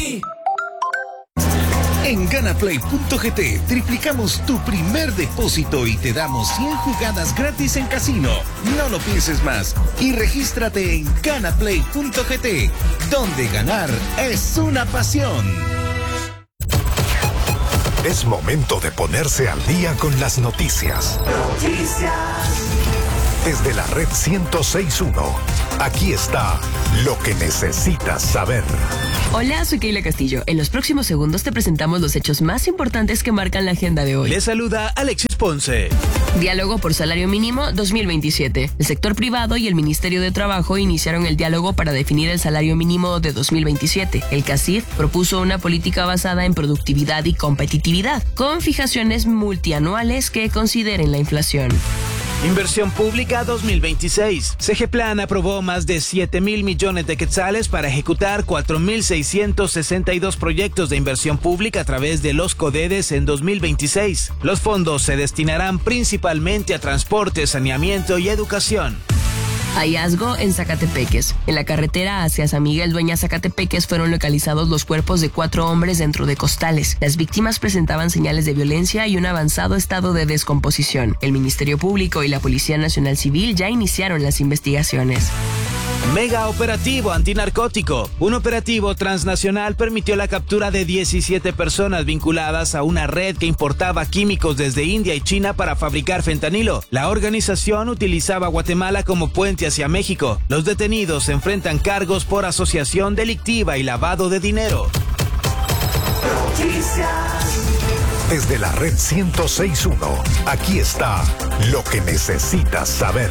En GanaPlay.gt triplicamos tu primer depósito y te damos 100 jugadas gratis en casino. No lo pienses más y regístrate en GanaPlay.gt, donde ganar es una pasión. Es momento de ponerse al día con las noticias. Desde la red 106.1, aquí está lo que necesitas saber. Hola, soy Keila Castillo. En los próximos segundos te presentamos los hechos más importantes que marcan la agenda de hoy. Les saluda Alexis Ponce. Diálogo por salario mínimo 2027. El sector privado y el Ministerio de Trabajo iniciaron el diálogo para definir el salario mínimo de 2027. El CACIF propuso una política basada en productividad y competitividad, con fijaciones multianuales que consideren la inflación. Inversión pública 2026. CGPLAN aprobó más de 7,000 millones de quetzales para ejecutar 4,662 proyectos de inversión pública a través de los CODEDES en 2026. Los fondos se destinarán principalmente a transporte, saneamiento y educación. Hallazgo en Zacatepeques. En la carretera hacia San Miguel Dueña Zacatepeques fueron localizados los cuerpos de 4 hombres dentro de costales. Las víctimas presentaban señales de violencia y un avanzado estado de descomposición. El Ministerio Público y la Policía Nacional Civil ya iniciaron las investigaciones. Mega operativo antinarcótico. Un operativo transnacional permitió la captura de 17 personas vinculadas a una red que importaba químicos desde India y China para fabricar fentanilo. La organización utilizaba Guatemala como puente hacia México. Los detenidos se enfrentan cargos por asociación delictiva y lavado de dinero. Desde la red 106.1, aquí está lo que necesitas saber.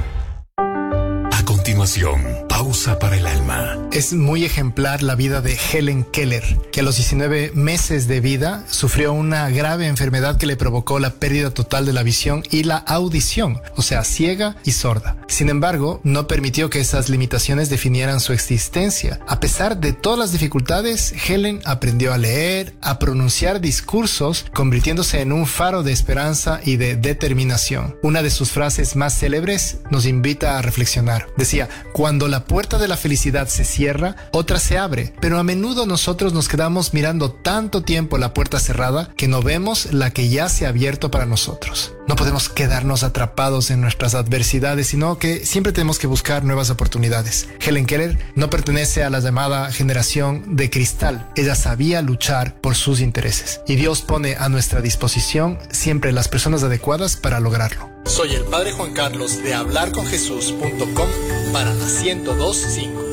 A continuación, pausa para el alma. Es muy ejemplar la vida de Helen Keller, que a los 19 meses de vida sufrió una grave enfermedad que le provocó la pérdida total de la visión y la audición, o sea, ciega y sorda. Sin embargo, no permitió que esas limitaciones definieran su existencia. A pesar de todas las dificultades, Helen aprendió a leer, a pronunciar discursos, convirtiéndose en un faro de esperanza y de determinación. Una de sus frases más célebres nos invita a reflexionar. Decía: cuando la puerta de la felicidad se cierra, otra se abre, pero a menudo nosotros nos quedamos mirando tanto tiempo la puerta cerrada que no vemos la que ya se ha abierto para nosotros. No podemos quedarnos atrapados en nuestras adversidades, sino que siempre tenemos que buscar nuevas oportunidades. Helen Keller no pertenece a la llamada generación de cristal. Ella sabía luchar por sus intereses y Dios pone a nuestra disposición siempre las personas adecuadas para lograrlo. Soy el Padre Juan Carlos de hablarconjesús.com para la 102.5.